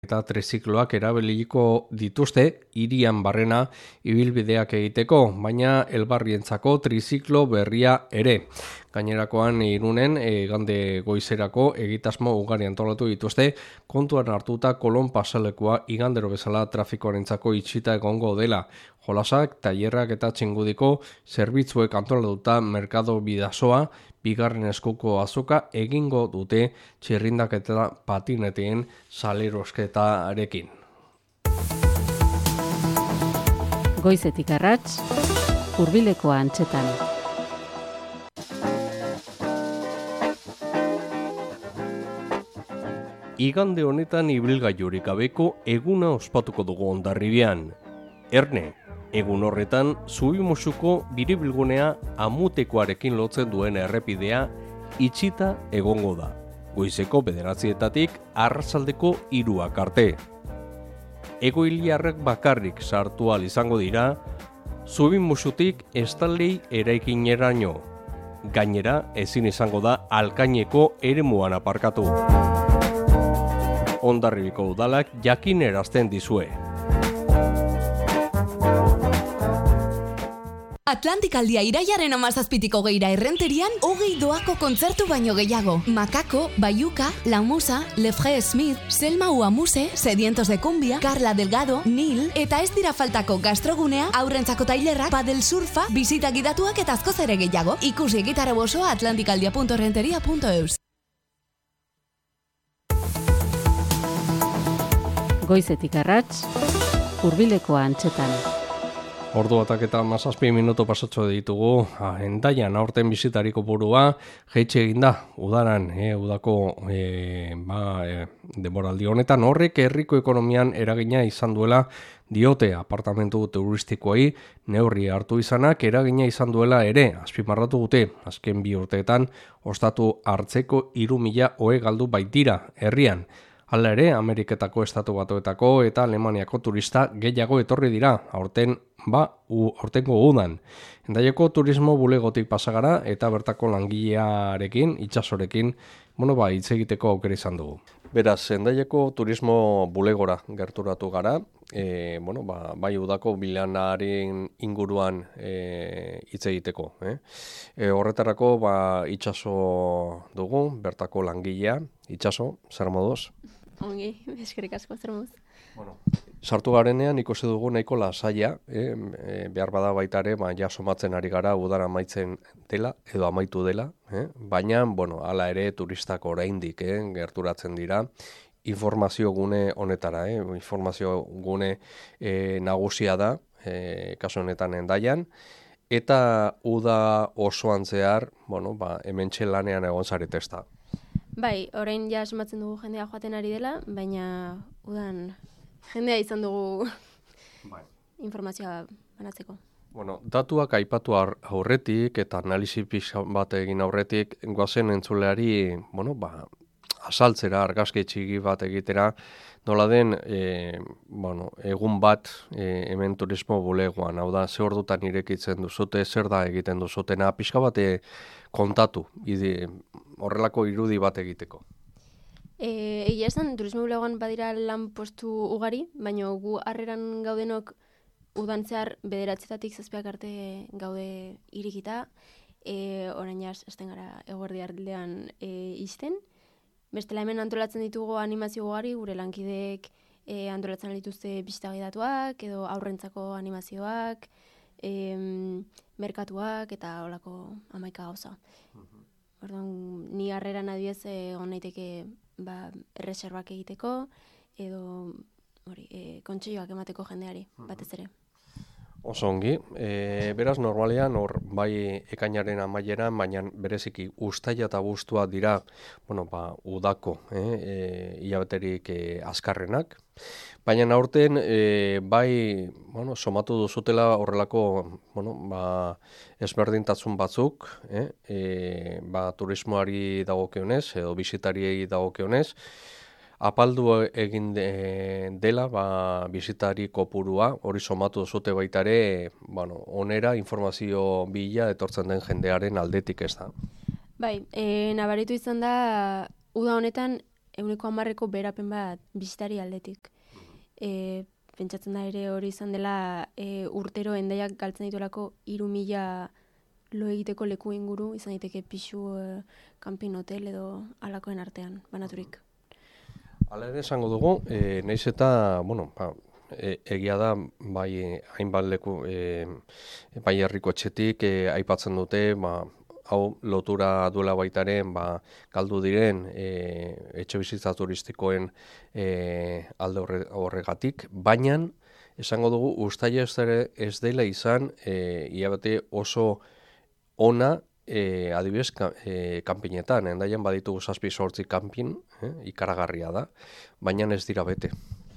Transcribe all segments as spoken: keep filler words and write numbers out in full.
eta trizikloak erabiliko dituzte hirian barrena ibilbideak egiteko, baina elbarrientzako triziklo berria ere. Gainerakoan Irunen igande goizerako egitasmo ugari antolatu dituzte, kontuan hartuta Kolon pasalekua igandero bezala trafikoarentzako itxita egongo dela. Jolasak, tailerrak eta txingudiko zerbitzuek antolatuta Merkado Bidasoa, bigarren eskuko azoka egingo dute txirrindak eta patineteen salerosketarekin. Goizetik arrats, hurbileko antxetan. Igande honetan ibilgailurik gabeko eguna ospatuko dugu Hondarribian. Erne, egun horretan Zubimusuko biribilgunea Amutekoarekin lotzen duen errepidea itxita egongo da. Goizeko bederatzietatik arratsaldeko hiruak arte. Egoiliarrek bakarrik sartu ahal izango dira Zubimusutik Estalei eraikineraino. Gainera ezin izango da Alkaineko eremuan aparkatu. Hondarribiko udalak jakinerazten dizue. Atlantikaldia iraiaren amazazpitiko geira errenterian, hogei doako kontzertu baino gehiago. Makako, Bayuka, La Musa, Lefre Smith, Selma Uamuse, Sedientos de Cumbia, Carla Delgado, Nil, eta ez dira faltako gastrogunea, aurrentzako tailerrak, padel surfa, bisita gidatuak eta askoz ere gehiago. Ikusi egitara bosoa atlantikaldia punto renteria punto eus. Goizetik arrats, hurbileko antxetan. Ordu batak eta mazazpi minuto pasatxo ditugu, Hendaian aurten bizitariko burua, jeitxe eginda, udaran, eh, udako eh, ba, eh, denboraldi honetan, horrek herriko ekonomian eragina izan duela diote apartamentu turistikoei, neurri hartu izanak eragina izan duela ere, azpimarratu dute, azken bi urteetan, ostatu hartzeko hiru mila ohe galdu baitira herrian. Hala ere, Ameriketako estatu batuetako eta Alemaniako turista gehiago etorri dira, aurten ba, u, aurtengo udan. Hendaiako turismo bulegotik pasagara eta bertako langilearekin, itsasorekin, bueno, ba, hitz egiteko aukera izan dugu. Beraz, Hendaiako turismo bulegora gerturatu gara, e, bueno, ba, bai udako bilanaren inguruan e, hitz egiteko. Eh? E, horretarako ba, itsaso dugu, bertako langilea, itsaso, zer moduz? Ongi, eskerrik asko, zer moduz. Bueno, sartu garenean ikusi dugu nahiko lasaia, eh? e, behar bada baita ere, ba, ja somatzen ari gara udara amaitzen dela, edo amaitu dela, eh? Baina, bueno, hala ere turistak oraindik eh? gerturatzen dira, informazio gune honetara, eh? informazio gune eh, nagusia da, eh, kasu honetan Hendaian, eta uda osoan zehar, bueno, ba, hementxe lanean egon zarete ezta. Bai, orain ja somatzen dugu jendea joaten ari dela, baina udan jendea izan dugu bai. Informazioa banatzeko. Bueno, datuak aipatu aurretik eta analisi pixka bat egin aurretik, goazen entzuleari, bueno, ba, azaltzera, argazki txiki bat egitera, nola den, e, bueno, egun bat e, hemen turismo bulegoan, hau da, ze ordutan irekitzen duzute, zer da egiten duzutena, pixka bat e, kontatu, ide, horrelako irudi bat egiteko. E, egia esan, turismo bulegoan badira lan postu ugari, baina gu harreran gaudenok udan zehar bederatzetatik zazpiak arte gaude irikita, e, orain jas, esten gara eguerdi ardean e, izten. Bestela hemen antolatzen ditugu animazio ugari, gure lankideek e, antolatzen dituzte bisita gidatuak, edo aurrentzako animazioak, e, merkatuak eta holako hamaika gauza. Orduan, ni harreran adibidez egon naiteke ba, erreserbak egiteko, edo hori, e, kontseioak emateko jendeari, batez ere. Oso ongi, e, beraz normalean hor bai ekainaren amaieran, baina bereziki uztaila eta abuztua dira, bueno, ba, udako, eh, e, hilabeterik e, azkarrenak, baina aurten e, bai, bueno, somatu duzutela horrelako, bueno, ba, ezberdintasun batzuk, eh, e, ba, turismoari dagokionez edo bisitariei dagokionez, apaldu egin de, dela ba, bizitari kopurua, hori somatu zute baita ere, bueno, onera informazio bila etortzen den jendearen aldetik ez da. Bai, e, nabaritu izan da, uda honetan euneko hamarreko berapen bat bisitari aldetik. E, pentsatzen da ere hori izan dela e, urtero Hendaiak galtzen dituelako hiru mila lo egiteko leku inguru, izan daiteke pisu, e, camping hotel edo halakoen artean, banaturik. Hala ere esango dugu, e, naiz eta, bueno, ba, e, egia da, bai hainbat leku, e, bai herriko etxetik, e, aipatzen dute, ba, hau lotura duela baitaren, ba, galdu diren e, etxe bizitza turistikoen e, alde horre, horregatik, baina esango dugu uztaila ez, ez dela izan e, iabete oso ona e, adibidez ka, e, kanpinetan, Hendaian baditugu zazpi zortzi kanpin, eh, ikaragarria da, baina ez dira bete.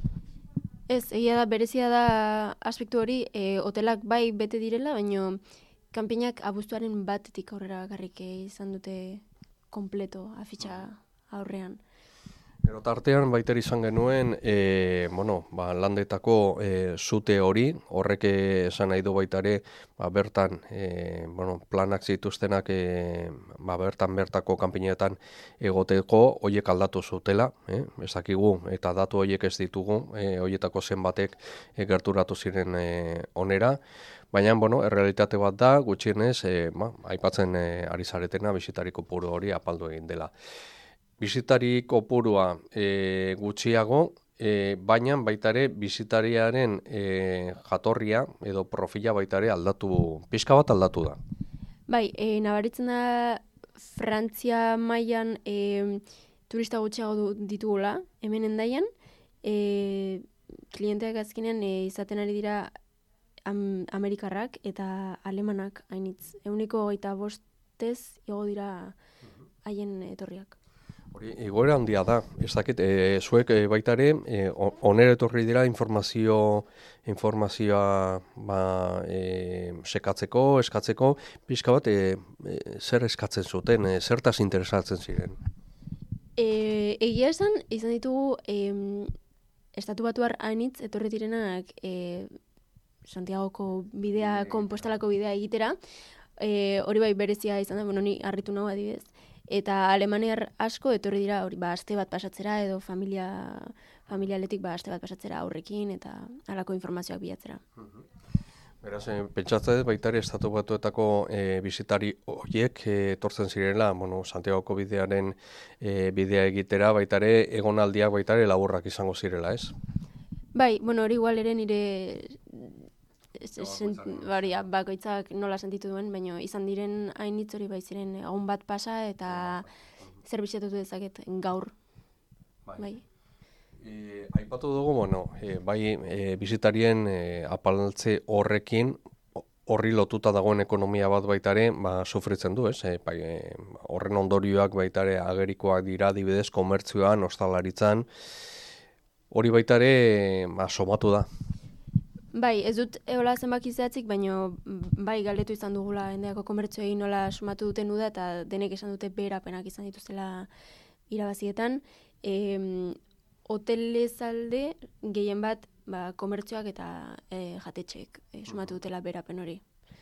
Ez, egia da, berezia da aspektu hori, e, hotelak bai bete direla, baina kanpinak abuztuaren batetik aurrera garrik izan dute kompleto afitxa aurrean. Gero tartean baiter izan genuen, e, bueno, ba, landetako e, zute hori, horrek esan nahi du baita ere, ba, bertan e, bueno, planak zituztenak e, ba, bertan bertako kanpinetan egoteko horiek aldatu zutela, eh? Ezakigu eta datu horiek ez ditugu, e, horietako zenbatek e, gerturatu ziren e, onera, baina, bueno, errealitate bat da, gutxienez, e, ba, aipatzen e, ari zaretena bisitari kopuru hori apaldu egin dela. Bisitari kopurua e, gutxiago, e, baina baita ere bisitariaren e, jatorria edo profila baita ere aldatu, pixka bat aldatu da. Bai, e, nabaritzen da Frantzia mailan e, turista gutxiago du, ditugula, hemen Hendaian, e, klienteak azkenean e, izaten ari dira am, Amerikarrak eta Alemanak hainitz. Euniko hogeita bostez igo dira haien etorriak. Hori, egoera handia da, ez dakit, e, zuek e, baita ere, e, onera etorri dira informazio, informazioa ba, e, sekatzeko, eskatzeko, pixka bat, e, e, zer eskatzen zuten, e, zertaz interesatzen ziren? E, egia esan, izan ditugu, e, estatu batuar hainitz etorri direnak e, Santiagoko bidea, konpostalako bidea egitera, e, hori bai berezia izan da, bueno, ni harritu nahu adibidez, eta alemaniar asko etorri dira hori ba aste bat pasatzera edo familia familialetik ba aste bat pasatzera aurrekin eta halako informazioak bilatzera. Beraz, pentsatzen dut baita ere estatu batuetako e, bisitari horiek e, etortzen zirela, bueno, Santiagoko bidearen e, bidea egitera baita ere egonaldiak baita ere laburrak izango zirela, ez? Bai, bueno, hori igual ere nire Baria, bakoitzak nola sentitu duen, baina izan diren hainitz hori bai ziren egun bat pasa eta zer bisitatu dezaket gaur. Bai. bai. E, aipatu dugu, bueno, e, bai e, bisitarien e, apaltze horrekin horri lotuta dagoen ekonomia bat baitare, ba, sufritzen du, ez? E, bai, e, horren ondorioak baitare agerikoak dira, adibidez, komertzioan, ostalaritzan, hori baitare ba, somatu da. Bai, ez dut eola zenbaki zehatzik, baina bai galdetu izan dugula Hendaiako komertzioei nola sumatu duten uda eta denek esan dute beherapenak izan dituztela irabazietan. E, hotelez alde gehien bat ba, komertzioak eta e, jatetxeek e, sumatu dutela beherapen hori.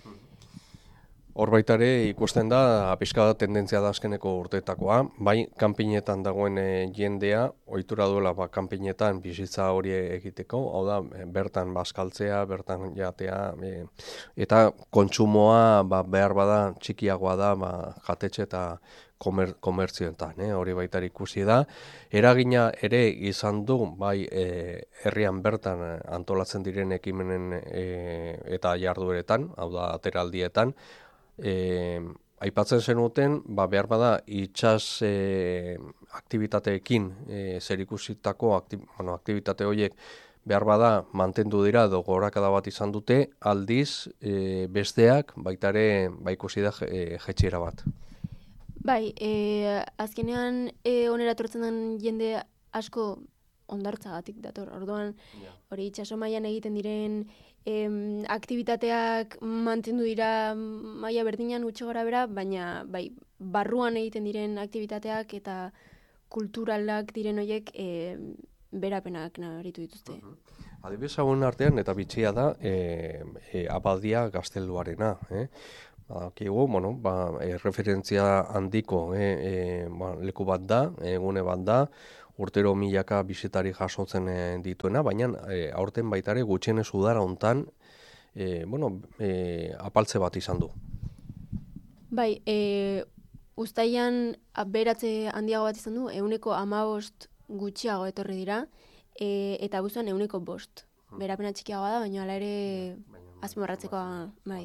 Hor baita ere ikusten da, pixka da tendentzia da azkeneko urteetakoa, bai kanpinetan dagoen e, jendea, ohitura duela ba, kanpinetan bizitza hori egiteko, hau da, bertan bazkaltzea, bertan jatea, e, eta kontsumoa ba, behar bada txikiagoa da ba, jatetxe eta komer, komertzioetan, eh? Hori baita ikusi da. Eragina ere izan du, bai e, herrian bertan antolatzen diren ekimenen e, eta jardueretan, hau da, ateraldietan, E, aipatzen zenuten, ba, behar bada itsas e, aktibitateekin e, zerikusitako akti, bueno, aktibitate horiek behar bada mantendu dira edo gorakada bat izan dute, aldiz e, besteak baita ere ba, ikusi da e, jetxiera bat. Bai, e, azkenean e, onera etortzen den jende asko ondartzagatik dator. Orduan, hori itsaso mailan egiten diren Em, aktibitateak mantendu dira maila berdinan gutxi gora bera, baina bai, barruan egiten diren aktibitateak eta kulturalak diren horiek e, berapenak nabaritu dituzte. Uh-huh. Adibidez hauen artean eta bitxia da e, e, Abadia Gazteluarena. Eh? Akigu, bueno, ba, e, referentzia handiko e, e, ba, leku bat da, egune bat da, urtero milaka bisitari jasotzen e, dituena, baina e, aurten baita ere gutxienez udara hontan e, bueno, e, apaltze bat izan du. Bai, e, uztailan beratze handiago bat izan du, euneko hamabost gutxiago etorri dira, e, eta abuztuan euneko bost. Berapena txikiagoa da, baina hala ere azpimarratzekoa, bai.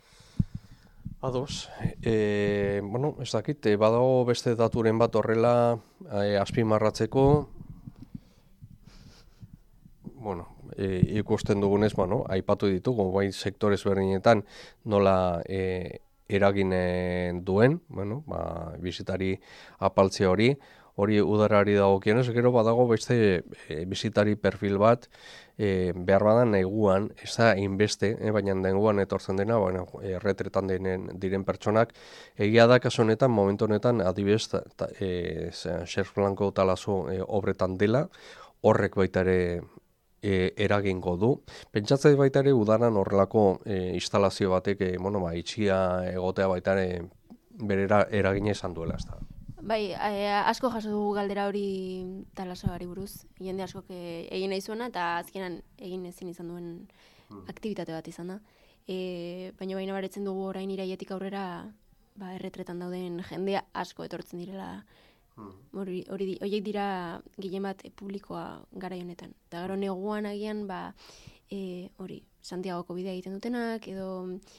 Ados, e, bueno, ez dakit, e, badago beste daturen bat horrela e, azpimarratzeko, bueno, e, ikusten dugunez, bueno, aipatu ditugu, bai sektore ezberdinetan nola e, eragin duen, bueno, ba, bisitari apaltzea hori, hori udarari dagokionez, gero badago beste e, bisitari perfil bat, e, behar badan neguan, ez da inbeste, e, baina neguan etortzen dena, bueno, erretretan denen, diren pertsonak, egia da kasu honetan, momentu honetan, adibidez, e, Xerf Blanco talazo e, obretan dela, horrek baita ere e, eragingo du. Pentsatzea baita ere udaran horrelako e, instalazio batek, e, bueno, ba, itxia egotea baita ere berera eragina izan duela, ez da. Bai, e, asko jaso dugu galdera hori talasoari buruz, jende askok egin nahi zuena eta azkenan egin ezin izan duen aktibitate bat izan da. E, baina baina baretzen dugu orain iraietik aurrera ba, erretretan dauden jendea asko etortzen direla. Hori, hori, horiek dira gehien bat publikoa garai honetan. Eta gero neguan agian ba, e, hori, Santiagoko bidea egiten dutenak edo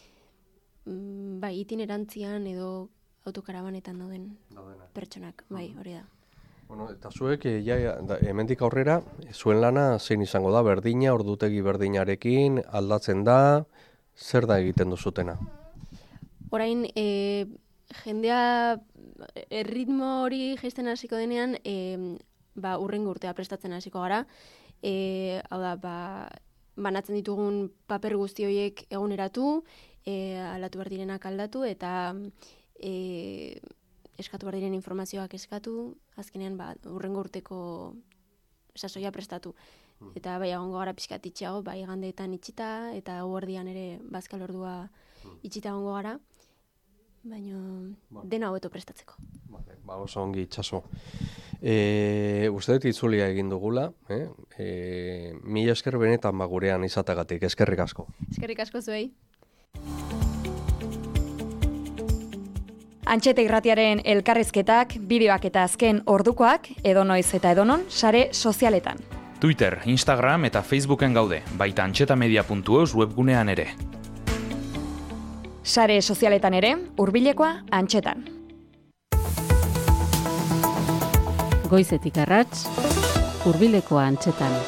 mm, bai, itinerantzian edo autokarabanetan dauden pertsonak, bai, hori da. Bueno, eta zuek, e, ja, da, hemendik aurrera, zuen lana zein izango da, berdina, ordutegi berdinarekin, aldatzen da, zer da egiten duzutena? Orain, e, jendea erritmo hori jaisten hasiko denean, e, ba, urrengo urtea prestatzen hasiko gara, e, hau da, ba, banatzen ditugun paper guzti horiek eguneratu, e, aldatu behar direnak aldatu, eta E, eskatu behar diren informazioak eskatu, azkenean ba, urrengo urteko sasoia prestatu. Eta bai egongo gara pixkat itxiago, bai igandeetan itxita, eta guardian ere bazkal ordua itxita egongo gara, baina dena hobeto prestatzeko. Vale, ba, oso ongi itxaso. E, uste dut itzulia egin dugula, eh? E, mila esker benetan bagurean izatagatik, eskerrik asko. Eskerrik asko zuei. Antxeta irratiaren elkarrizketak, bideoak eta azken ordukoak, edonoiz eta edonon, sare sozialetan. Twitter, Instagram eta Facebooken gaude, baita antxetamedia puntu eus webgunean ere. Sare sozialetan ere, hurbilekoa antxetan. Goizetik arrats, hurbilekoa antxetan.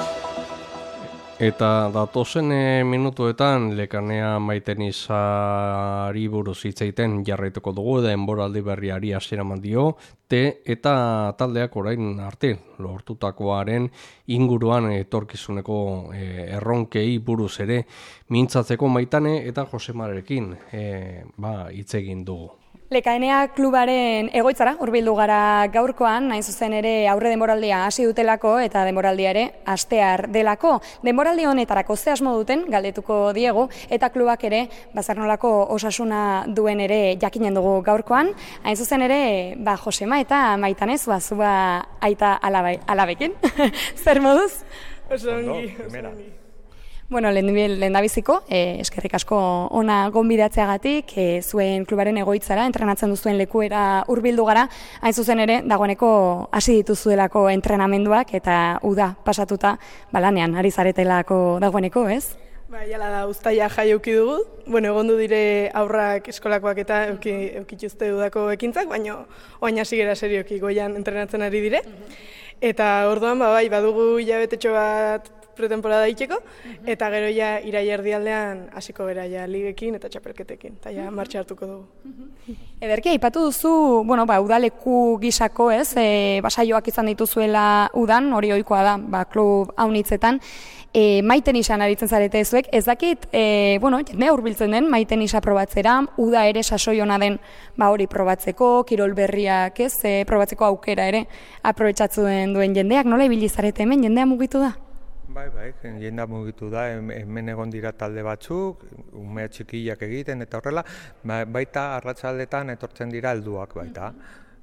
Eta datozen e, minutuetan Lekanea Maiten Izari buruz hitz egiten jarraituko dugu, denboraldi berriari hasiera eman dio, te eta taldeak orain arte lortutakoaren inguruan etorkizuneko e, erronkei buruz ere mintzatzeko Maitane eta Josemarekin e, ba, hitz egin dugu. Lekaenea klubaren egoitzara hurbildu gara gaurkoan, hain zuzen ere aurre denboraldia hasi dutelako eta denboraldia ere hastear delako. Denboraldi honetarako ze asmo duten galdetuko diegu eta klubak ere bazarnolako osasuna duen ere jakinen dugu gaurkoan. Hain zuzen ere, ba Josema eta Maitane zua zua aita alabe, alabekin. Zer moduz? Oso ongi, oso ongi. Bueno, lehendabiziko, eh, eskerrik asko ona gonbidatzeagatik, eh, zuen klubaren egoitzara, entrenatzen duzuen lekuera hurbildu gara, hain zuzen ere, dagoeneko hasi dituzuelako entrenamenduak eta uda pasatuta balanean, ari zaretelako dagoeneko, ez? Ba, jala da, uztaia jai euki dugu. Bueno, egondu dire aurrak eskolakoak eta euki, eukituzte udako ekintzak, baina oain hasi gera serioki goian entrenatzen ari dire. Eta orduan, ba, bai, badugu hilabetetxo bat pretemporada itxeko, eta gero ja irai erdialdean hasiko gera ja ligekin eta txapelketekin, eta ja martxa hartuko dugu. Ederki, aipatu duzu, bueno, ba, udaleku gisako, ez, e, basaioak izan dituzuela udan, hori ohikoa da, ba, klub haunitzetan, e, maiten izan aritzen zarete zuek, ez dakit, e, bueno, jendea hurbiltzen den, maiten isa probatzera, uda ere sasoi ona den, ba, hori probatzeko, kirol berriak, ez, e, probatzeko aukera ere, aprobetsatzen duen jendeak, nola ibili zarete hemen, jendea mugitu da? Bai, bai, jendea mugitu da, hemen egon dira talde batzuk, ume txikiak egiten eta horrela, baita arratsaldetan etortzen dira helduak baita.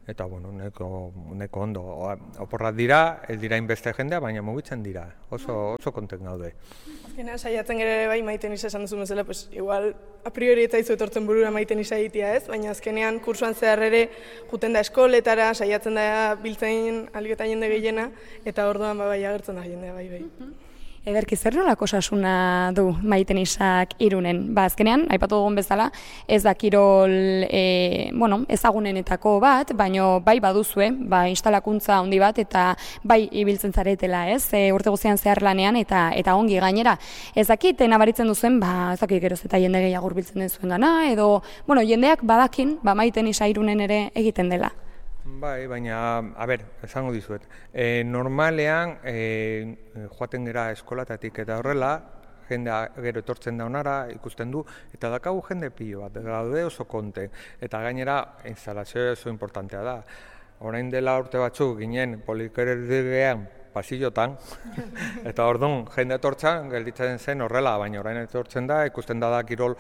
eta bueno, neko, neko ondo. Oporrak dira, ez dira inbeste jendea, baina mugitzen dira, oso, oso konten gaude. Azkenean, saiatzen gero ere bai maiten isa esan duzu bezala, pues, igual, a priori eta izu etortzen burura maiten isa egitea ez, baina azkenean kursuan zehar ere juten da eskoletara, saiatzen da biltzen aliketa jende gehiena, eta orduan ba, bai agertzen da jendea bai bai. Ederki, zer nolako osasuna du Maiten Isak Irunen? Ba, azkenean, aipatu dugun bezala, ez da kirol e, bueno, ezagunenetako bat, baino bai baduzue, ba, instalakuntza handi bat, eta bai ibiltzen zaretela, ez? E, urte guztian zehar lanean, eta eta ongi gainera. Ez dakit, nabaritzen duzuen, ba, ez dakit geroz eta jende gehiago hurbiltzen den zuen dana, edo, bueno, jendeak badakin, ba, Maiten Isak Irunen ere egiten dela. Bai, baina, a ber, esango dizuet, e, normalean e, joaten gara eskolatatik eta horrela, jendea gero etortzen da honara, ikusten du, eta dakagu jende pilo bat, gaude oso konte, eta gainera instalazioa oso importantea da. Orain dela urte batzuk ginen polikerdigean pasillotan, eta orduan jende etortzen gelditzen zen horrela, baina orain etortzen da, ikusten da da kirol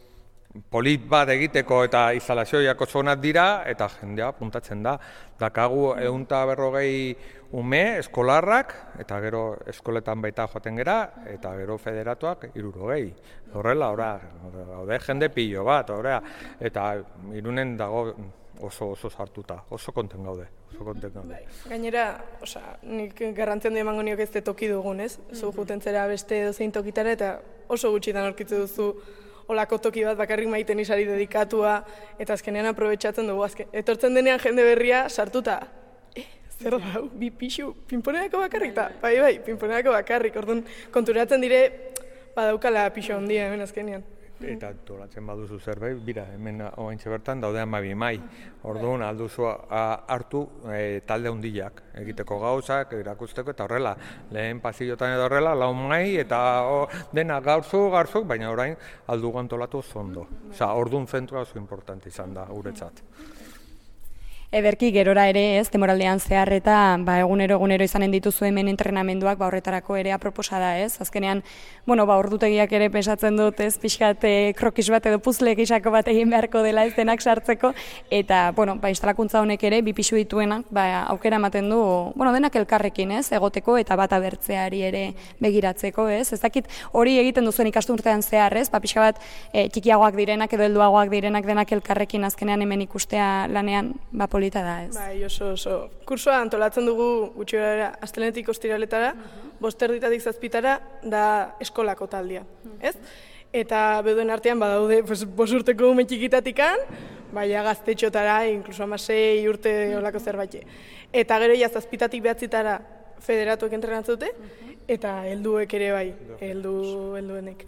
polit bat egiteko eta instalazioak oso onak dira eta jendea puntatzen da. Dakagu ehun eta berrogei ume eskolarrak eta gero eskoletan baita joaten gera eta gero federatuak hirurogei. Horrela, ora, gaude jende pilo bat, ora, eta Irunen dago oso oso sartuta, oso konten gaude, oso konten gaude. Gainera, osea, nik garrantzia handia emango nioke ez toki dugun, ez? Zu juten zera beste dozein tokitara eta oso gutxitan aurkitu duzu olako toki bat bakarrik Maiten Isari dedikatua, eta azkenean aprobetxatzen dugu. Azken, etortzen denean jende berria sartuta. Eh, zer da, bi pixu, pinponeako bakarrik, eta bai, bai, pinponeako bakarrik. Orduan, konturatzen dire, badaukala pixu handia hemen azkenean. Eta tolatzen baduzu zerbait, bira, hemen oaintxe bertan daude hamabi mai. Orduan, alduzu hartu e, talde handiak egiteko gauzak, erakusteko, eta horrela, lehen pasillotan edo horrela, lau mai, eta o, dena gaurzu, gaurzu, baina orain aldu antolatu oso ondo. Osa, orduan zentrua oso importante izan da, guretzat. Ederki, gerora ere, ez, demoraldean zehar eta ba, egunero egunero izanen dituzu hemen entrenamenduak ba, horretarako ere aproposa da, ez? Azkenean, bueno, ba, ordutegiak ere pensatzen dut, ez, pixkat krokis bat edo puzle gisako bat egin beharko dela ez denak sartzeko, eta, bueno, ba, instalakuntza honek ere, bi pisu dituenak, ba, aukera ematen du, bueno, denak elkarrekin, ez, egoteko eta bat abertzeari ere begiratzeko, ez? Ez dakit hori egiten duzuen ikasturtean zehar, ez? Ba, pixka bat e, txikiagoak direnak edo helduagoak direnak denak elkarrekin azkenean hemen ikustea lanean, ba, polita da, ez? Bai, oso, oso. Kursoa antolatzen dugu gutxi gara astelenetik ostiraletara, bosterditatik zazpitara da eskolako taldia, ez? Eta beduen artean badaude, pues, bos urteko ume txikitatikan, baina gaztetxotara, inkluso amasei urte olako zerbait. Eta gero ja zazpitatik behatzitara federatuek entrenatzen dute, eta helduek ere bai, heldu, helduenek.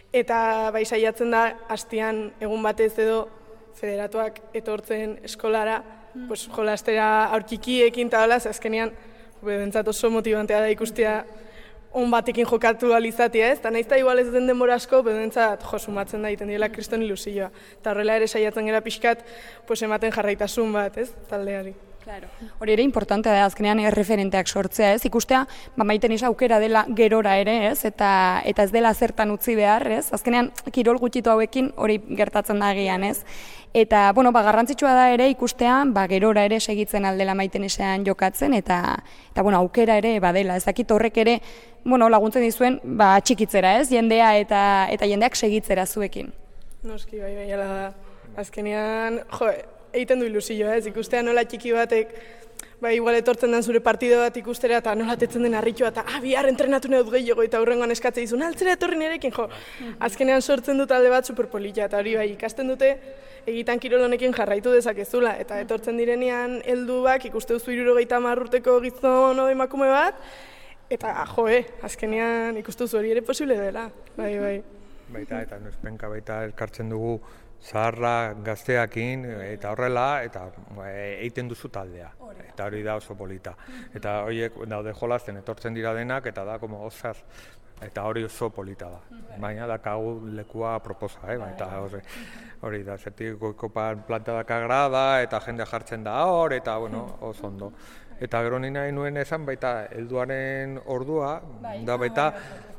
Eta bai saiatzen da, hastian egun batez edo federatuak etortzen eskolara, pues, jolastera aurkikiekin eta hola, azkenean bentsat oso motibantea da ikustea on batekin jokatu alizatia, ez? Eta nahiz da igual ez den denbora asko, bentsat jo sumatzen da egiten diela kriston ilusioa. Eta horrela ere saiatzen gera pixkat, pues, ematen jarraitasun bat, ez? Taldeari. Claro. Hori ere importantea da azkenean erreferenteak sortzea, ez? Ikustea, ba, Maiten Isak aukera dela gerora ere, ez? Eta eta ez dela zertan utzi behar, ez? Azkenean kirol gutxitu hauekin hori gertatzen da agian, ez? Eta, bueno, ba, garrantzitsua da ere ikustea, ba, gerora ere segitzen aldela Maiten Isakan jokatzen, eta, eta bueno, aukera ere badela. Ez dakit horrek ere, bueno, laguntzen dizuen, ba, txikitzera, ez? Jendea eta eta jendeak segitzera zuekin. Noski, bai, bai, ala da. Azkenean, jo, egiten du ilusioa, ez? Ikustea nola txiki batek, ba, igual etortzen den zure partido bat ikustera, eta nola tetzen den harritxoa, eta ah, bihar entrenatu nahi dut gehiago, eta hurrengoan eskatzen dizun, altzera etorri nirekin, jo. Azkenean sortzen dut alde bat superpolitia, eta hori bai, ikasten dute, egitan kirol honekin jarraitu dezakezula, eta etortzen direnean helduak ikuste duzu hirurogeita hamar urteko gizon edo emakume bat, eta jo, eh, azkenean ikuste duzu hori ere posible dela, bai, bai. Baita, eta nozpenka baita elkartzen dugu zaharra gazteakin eta horrela, eta egiten duzu taldea, eta hori da oso polita. Eta horiek daude jolasten etortzen dira denak, eta da como osaz, eta hori oso polita da. Baina dakagu lekua proposa, eh? Eta hori, hori da, zertik goikopan planta daka grada, eta jendea jartzen da hor, eta bueno, oso ondo. Eta gero nina nuen esan baita helduaren ordua, da baita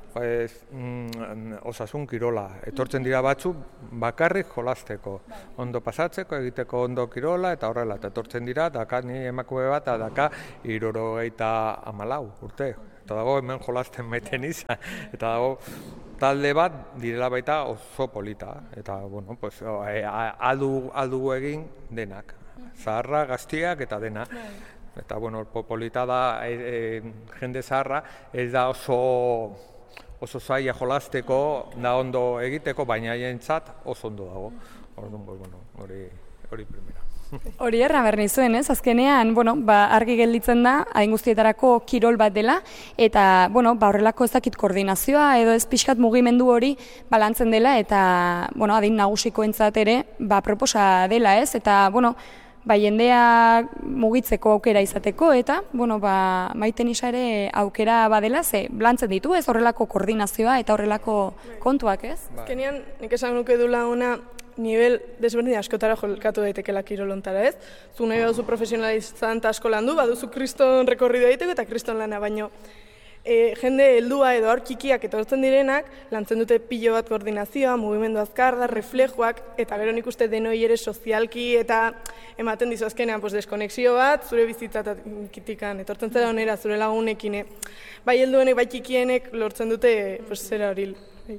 pues, mm, osasun kirola. Etortzen dira batzuk bakarrik jolasteko. Ondo pasatzeko, egiteko ondo kirola eta horrela. Eta etortzen dira, daka ni emakume bat, eta daka hirurogeita hamalau urte. Eta dago hemen jolasten maiten izan. Eta dago talde bat direla baita oso polita. Eta, bueno, pues, aldu, aldugu egin denak. Zaharra, gaztiak eta dena. Eta, bueno, polita da, e, e, jende zaharra, ez da oso oso zaila jolasteko, da ondo egiteko, baina haientzat oso ondo dago. Orduan, bueno, hori, hori primera. Hori erra berni zuen, ez? Azkenean, bueno, ba, argi gelditzen da, adin guztietarako kirol bat dela, eta, bueno, ba, horrelako ez dakit koordinazioa, edo ez pixkat mugimendu hori balantzen dela, eta, bueno, adin nagusikoentzat ere, ba, proposa dela, ez? Eta, bueno, ba, jendea mugitzeko aukera izateko, eta, bueno, ba, Maiten Isa ere aukera badela, ze, lantzen ditu, ez? Horrelako koordinazioa eta horrelako kontuak, ez? Azkenean, nik esan nuke dula ona, nivel desberdin askotara jolkatu daitekela kirolontara, ez? Zu nahi baduzu profesionalizan eta asko landu, baduzu kriston rekorrido egiteko eta kriston lana, baino e, jende heldua edo aurkikiak etortzen direnak, lantzen dute pilo bat koordinazioa, mugimendu azkarra, reflejoak, eta gero nik uste denoi ere sozialki eta ematen dizu azkenean pues, deskonexio bat, zure bizitzatikan, etortzen zera onera, zure lagunekin, bai helduenek, bai txikienek lortzen dute pues, zera hori.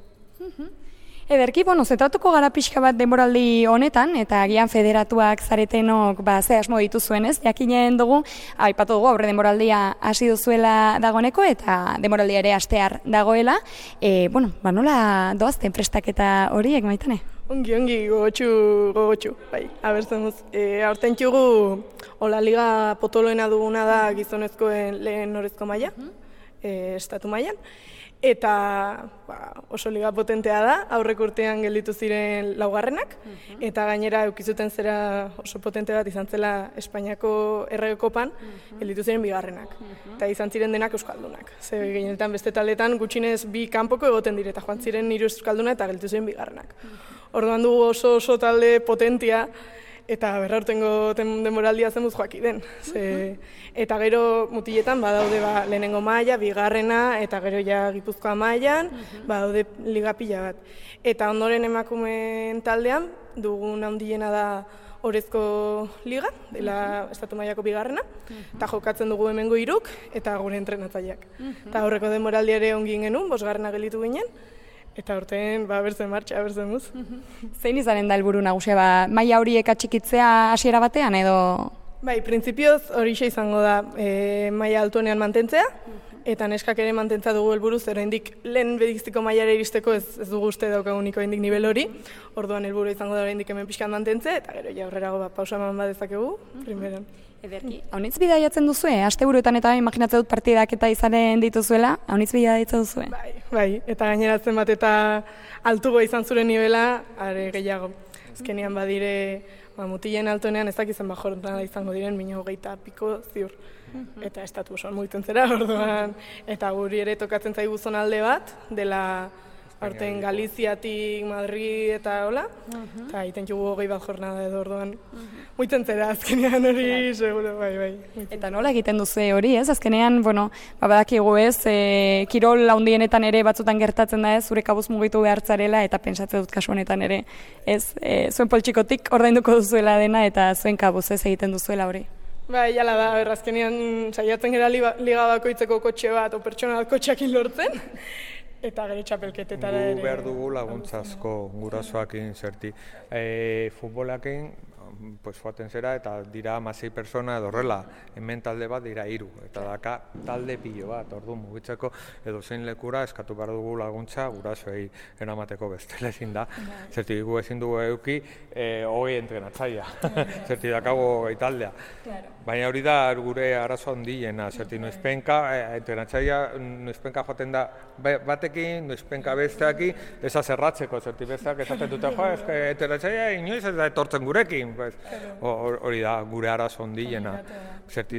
Ederki, bueno, zentratuko gara pixka bat denboraldi honetan, eta agian federatuak zaretenok ba, ze asmo dituzuen, ez? Jakinen dugu, aipatu dugu, aurre denboraldia hasi duzuela dagoeneko, eta denboraldia ere hastear dagoela. E, bueno, ba, nola doazten prestaketa horiek, Maitane? Ongi, ongi, gogotxu, gogotxu, bai, abertzen duz. E, aurten txugu, hola liga potoloena duguna da gizonezkoen lehen norezko maila, e, estatu mailan. Eta ba, oso liga potentea da, aurrek urtean gelditu ziren laugarrenak, eta gainera eukizuten zera oso potente bat izan zela Espainiako erregekopan gelditu ziren bigarrenak. Eta izan ziren denak euskaldunak. Ze gehienetan beste taldetan gutxinez bi kanpoko egoten dire, eta joan ziren hiru euskalduna eta gelditu ziren bigarrenak. Orduan dugu oso oso talde potentia, eta berraurtengo denboraldia zenbuz joaki den. Ze, eta gero mutiletan badaude ba, lehenengo maila, bigarrena, eta gero ja Gipuzkoa mailan, badaude liga pila bat. Eta ondoren emakumeen taldean, dugun handiena da Orezko liga, dela estatu mailako bigarrena, eta jokatzen dugu hemengo hiruk, eta gure entrenatzaileak. Eta horreko denboraldia ere ongin genuen, bosgarrena gelditu ginen, eta urtean, ba, berzen martxa, berzen muz. Zein izanen da helburu nagusia, ba, maila horiek atxikitzea hasiera batean, edo? Bai, printzipioz horixe izango da e, maila altuenean mantentzea, eta neskak ere mantentza dugu helburuz, oraindik lehen bediztiko mailara iristeko ez, ez dugu uste daukaguniko oraindik nivel hori, orduan helburu izango da oraindik hemen pixkan mantentze, eta gero ja aurrerago ba, pausa eman badezakegu, primeran. Ederki. Haunitz bidaiatzen duzue, asteburuetan eta imaginatzen dut partidak eta izanen dituzuela, haunitz bidaiatzen duzue? Bai, bai, eta gaineratzen bat eta altugo izan zure nivela, are gehiago. Azkenean badire, ba, mutilen altonean ez dakizan bajortan izango diren, mino hogeita piko ziur. Eta estatu osoan mugitzen zera, orduan, eta guri ere tokatzen zaigu zonalde bat, dela aurten Galiziatik, Madrid eta hola, eta egiten jugu hogei bat jornada edo orduan. Muitzen zera, azkenean hori, seguro, bai, bai. Eta nola egiten duzu hori, ez? Azkenean, bueno, badakigu ez, e, kirol handienetan ere batzutan gertatzen da ez, zure kabuz mugitu behartzarela, eta pensatzen dut kasu honetan ere, ez, e, zuen poltsikotik ordainduko duzuela dena, eta zuen kabuz ez egiten duzuela hori. Bai, jala da, azkenean saiatzen gara liga bakoitzeko kotxe bat, o pertsona bat kotxeakin lortzen, eta gero txapelketetara ere. Gu behar dugu laguntza asko gurasoakin zerti. E, futbolakin, pues, joaten zera eta dira hamasei persona edo horrela, hemen talde bat dira hiru, eta daka talde pilo bat, ordu mugitzeko edo zein lekura eskatu behar dugu laguntza gurasoei eramateko bestela ezin da. Zerti gu ezin dugu euki e, hogei entrenatzaia, zerti dakago hogei taldea. Baina hori da gure arazo handiena, zerti noizpenka, entrenatzaia noizpenka joaten da batekin, noizpenka besteaki, ez azerratzeko, zerti besteak esaten dute, jo, entrenatzaia inoiz ez da etortzen gurekin, hori da gure arazo handiena. Zerti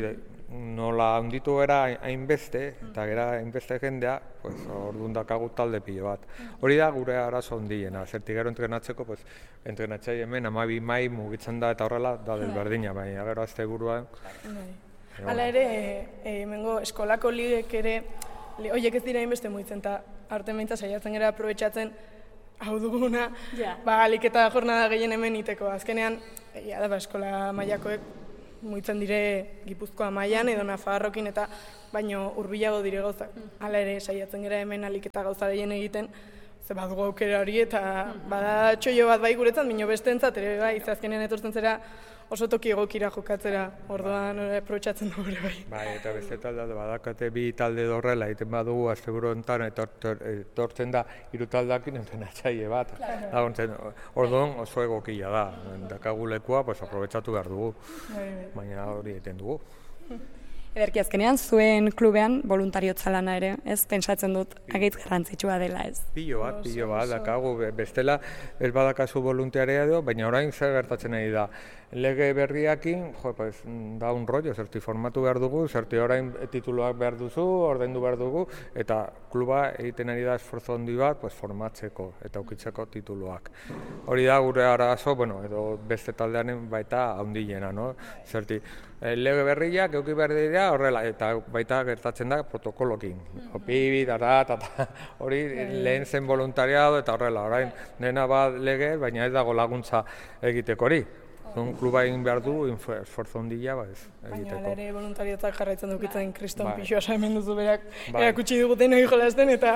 nola handitu gara hainbeste, eta gara hainbeste jendea, pues, orduan dakagu talde pilo bat. Hori da gure arazo handiena, zerti gero entrenatzeko, pues, entrenatzaile hemen hamabi mai mugitzen da eta horrela da desberdina, baina gero azte buruan. Hala ere, hemengo eskolako ligek ere horiek ez dira inbeste muitzen, eta aurten behintzat saiatzen gara aprobetxatzen hau duguna, Ja. ba, alik eta jornada gehien hemen iteko. Azkenean, egia da, ba, eskola mailakoek muitzen dire Gipuzkoa mailan edo Nafarrokin eta baino hurbilago dire gauzak. Hala ere, saiatzen gara hemen alik eta gauza gehien egiten, ze badugu aukera hori eta bada txoio bat bai guretzat, bino bestentzat ere bai, ze azkenean etortzen zera oso toki egokira jokatzera, orduan aprobetxatzen dugu ere bai. Bai, eta beste talde badakate bi talde dorrela, egiten badugu asteburu honetan etortzen da hiru taldeekin entrenatzaile bat. Orduan oso egokia da, dakagu lekua, pues aprobetxatu behar dugu, baina hori egiten dugu. Ederki azkenean, zuen klubean voluntariotza lana ere, ez? Pentsatzen dut, agaitz garrantzitsua dela, ez? Pilo bat, pilo bat, dakagu, bestela ez badakazu voluntaria edo, baina orain zer gertatzen ari da. Lege berriakin, jo, pues, da un rollo, zerti formatu behar dugu, zerti orain tituluak behar duzu, ordaindu behar dugu, eta kluba egiten ari da esforzo handi bat, pues, formatzeko eta ukitzeko tituluak. Hori da gure arazo, bueno, edo beste taldearen baita handiena, no? Zerti, lege berriak euki behar dira horrela, eta baita gertatzen da protokolokin. Opibi, dara, eta hori lehen zen voluntariado eta horrela, orain dena bat lege, baina ez dago laguntza egiteko hori. Un kluba egin behar du, esforzo handia ba ez egiteko. Baina ere voluntariotzak jarraitzen dukitzen kriston Bai. pixoa hemen duzu berak Bai. erakutsi diguten hori jolasten eta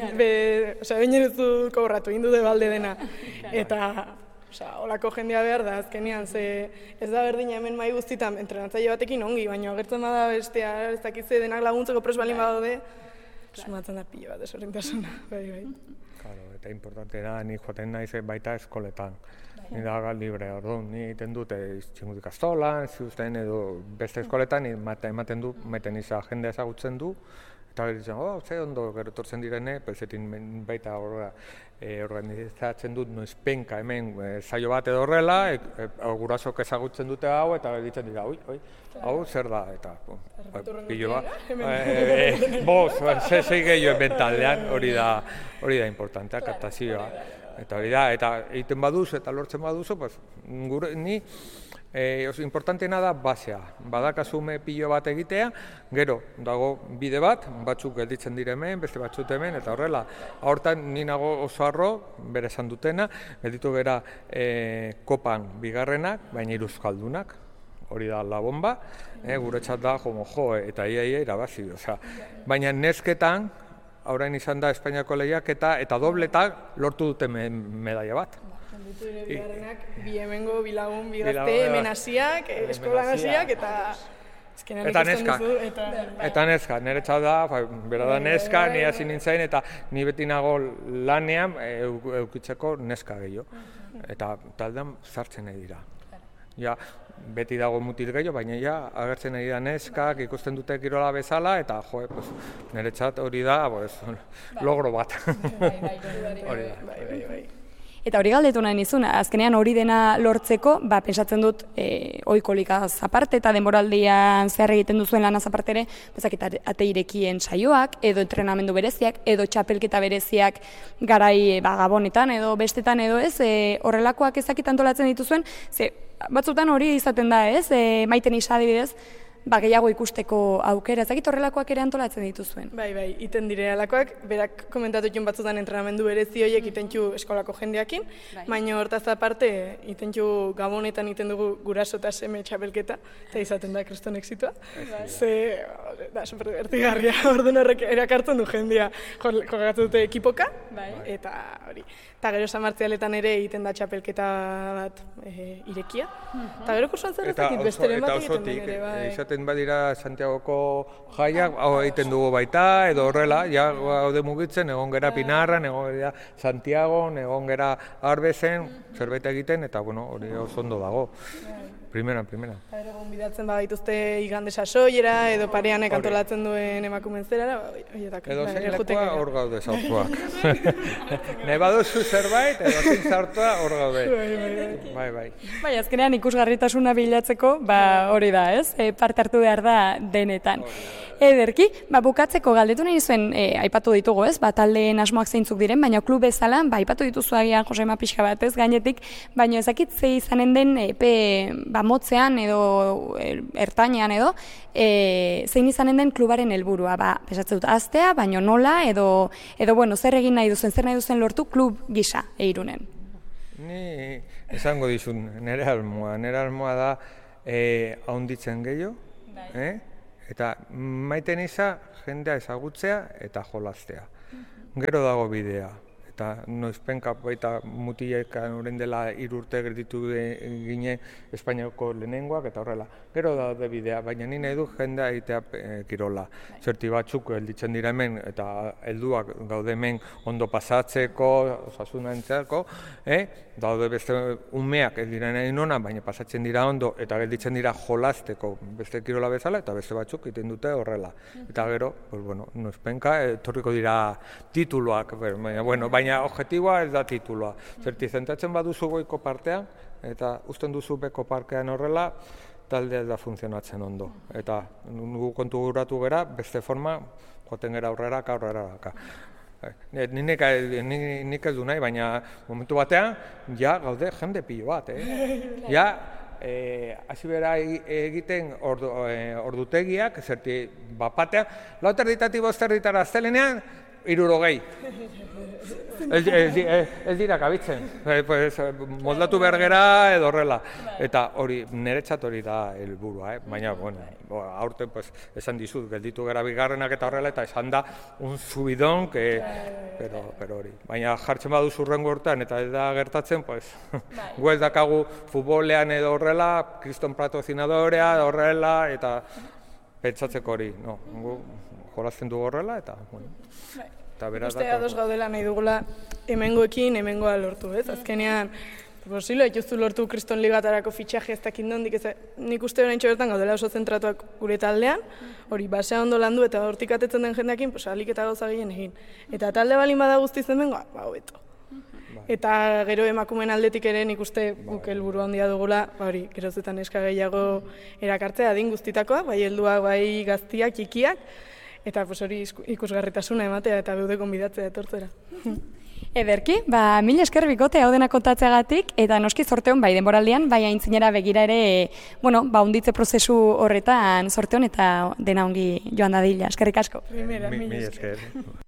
behin ez du kobratu, egin du de balde dena. Eta Osa, holako jendea behar da, azkenean, ze ez da berdina hemen mai guztitan entrenatzaile batekin ongi, baina agertzen bada bestea, ez dakitze denak laguntzeko pres balin badaude, sumatzen da pilo bat desordintasuna, bai, bai. Claro, eta importantena ni joaten naiz baita eskoletan. Ni da libre, orduan, ni egiten dute txingut ikastolan, ziuzten edo beste eskoletan, ni ematen du, maiten izan jendea ezagutzen du, eta gero ditzen, oh, ze ondo gero etortzen direne, pezetin baita horra e, organizatzen dut noizpenka hemen e, saio bat edo horrela, e, e, gurasok ezagutzen dute hau, eta ditzen dira, oi, oi, hau zer da, eta pilo bat. E, Boz, ze zei gehiago hemen taldean, hori da, hori da importantea, kaptazioa. Eta hori da, eta egiten baduzu eta lortzen baduzu, pues, gure, ni eh, oso importanteena da basea. Badakazume pilo bat egitea, gero dago bide bat, batzuk gelditzen dire hemen, beste batzuk hemen, eta horrela. Hortan ni nago oso harro, bere esan dutena, gelditu gera eh, kopan bigarrenak, baina iruzkaldunak. Hori da la bomba, eh, guretzat da, jomo, jo, eta ia ia irabazi. Osea, baina nesketan, orain izan da Espainiako lehiaketa eta dobletak lortu dute me medaia bat. Handitu ere bigarrenak, bi hemengo, bi lagun, bi gazte, hemen hasiak, eskolan hasiak, eta azkenean ikusten duzu. Eta, eta neska, niretzat da, bera da neska, ni hasi nintzen, eta ni beti nago lanean eukitzeko neska gehiago. Eta taldean sartzen nahi dira. Ja, beti dago mutil gehiago, baina ja, agertzen ari da neskak, ikusten dute kirola bezala, eta jo, pues, niretzat hori da, pues, logro bat. Hori da. Eta hori galdetu nahi nizun, azkenean hori dena lortzeko, ba, pensatzen dut, e, oikolikaz aparte eta denboraldian zehar egiten duzuen lanaz aparte ere, bezakit ate irekien saioak, edo entrenamendu bereziak, edo txapelketa bereziak garai ba, gabonetan, edo bestetan, edo ez, e, horrelakoak ezakit antolatzen dituzuen, ze batzutan hori izaten da, ez, e, maiten isa adibidez, ba, gehiago ikusteko aukera, ezakit horrelakoak ere antolatzen dituzuen. Bai, bai, iten dire alakoak, berak komentatu txun batzutan entrenamendu berezi horiek iten txu eskolako jendeakin, baina hortaz aparte, iten txu gabonetan iten dugu guraso eta seme txapelketa, eta izaten da kriston exitua. Ze, da, super divertigarria, orduan horrek erakartzen du jendea, jogatzen dute ekipoka, eta hori. Eta gero San Martzialetan ere egiten da txapelketa bat e, irekia. Eta gero kursuan zer ezakit, besteren bat egiten den ere, bai. Izaten badira Santiagoko jaiak, hau egiten dugu baita, edo horrela, ja gaude mugitzen, egon gera Pinarran, egon gera Santiagon, egon gera Arbezen, zerbait egiten, eta bueno, hori oso ondo dago. Primeran, primeran. Eta ere gonbidatzen badaituzte igande sasoiera, edo pareanek antolatzen duen emakumen zerara, horietak. Edo zeilakoa hor gaude zaurtuak. Nahi baduzu zerbait, edo zein zaurtua hor gaude. Bai, bai. Bai, azkenean ikusgarritasuna bilatzeko, ba hori da, ez? E, parte hartu behar da denetan. Ederki, ba, bukatzeko galdetu nahi zuen, e, aipatu ditugu, ez? Ba, taldeen asmoak zeintzuk diren, baina klub bezala, ba, aipatu dituzu agian Josema pixka bat, ez? Gainetik, baina ezakit ze izanen den epe ba, motzean edo ertainean edo, e, zein izanen den klubaren helburua, ba, pesatzen dut, aztea, baino nola, edo, edo bueno, zer egin nahi duzen, zer nahi duzen lortu klub gisa Eirunen. Ni esango dizun, nire almoa, nire almoa da e, haunditzen gehiago, eh? Eta maiten iza jendea ezagutzea eta jolaztea. Gero dago bidea. Eta noizpenka baita mutilekan orain dela hiru urte gelditu gine Espainiako lehenengoak eta horrela. Gero daude bidea, baina ni nahi du jendea egitea e, kirola. Zerti batzuk gelditzen dira hemen eta helduak gaude hemen ondo pasatzeko, osasuna entzako, eh? Daude beste umeak ez dira nahi nona, baina pasatzen dira ondo eta gelditzen dira jolazteko beste kirola bezala eta beste batzuk egiten dute horrela. Eta gero, pues bueno, noizpenka etorriko dira tituluak, baina bueno, baina Baina objektiboa ez da tituloa. Zerti zentatzen baduzu goiko partean, eta usten duzu beko parkean horrela, taldea ez da funtzionatzen ondo. Eta nugu konturatu gera, beste forma, joaten gera aurrera, aurrera. Nik ez du nahi, baina momentu batean, ja gaude jende pilo bat. Eh? Ja, hasi bera egiten ordutegiak, zerti bapatean, lau terditatik bost terditara aztelenean, irurogei. Ez, ez, ez dira kabitzen, e, pues, moldatu behar gera edo horrela. Eta hori, niretzat hori da helburua, eh? Baina, bueno, aurten pues, esan dizut, gelditu gara bigarrenak eta horrela, eta esan da un subidon, que, pero, pero hori. Baina jartzen baduzu hurrengo urtean eta ez da gertatzen, pues, gu ez dakagu futbolean edo horrela, kriston patrocinadorea horrela, eta pentsatzeko hori, no, gu jolazten du horrela, eta, bueno. Uste ados gaudela nahi dugula hemengoekin hemengoa lortu, ez? Azkenean, posilo, ikustu lortu Kriston Ligatarako fitxaje ez dakit nondik, ez nik uste oraintxo bertan gaudela oso zentratuak gure taldean, hori basea ondo landu eta hortik atetzen den jendeakin, pues, alik eta gauza gehien egin. Eta talde balin bada guztiz hemengoa, ba, hobeto. Eta gero emakumeen aldetik ere nik uste guk helburu handia dugula, ba hori, gerozetan eska gehiago erakartzea adin guztitakoa, bai helduak, bai gaztiak, txikiak, eta pues, hori ikusgarritasuna ematea eta beude konbidatzea etortzera. Ederki, ba, mila esker bikote hau dena kontatzeagatik, eta noski zorteon bai denboraldian, bai aintzinera begira ere, bueno, ba, unditze prozesu horretan zorteon eta dena ongi joan dadila. Eskerrik asko. Mila esker.